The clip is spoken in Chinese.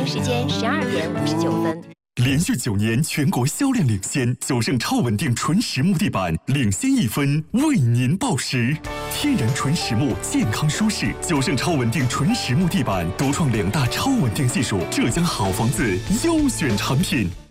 时间12:59。 连续9年全国销量领先，9胜超稳定纯实木地板领先1分，为您报时。天然纯实木，健康舒适，9胜超稳定纯实木地板独创2大超稳定技术，浙江好房子优选产品。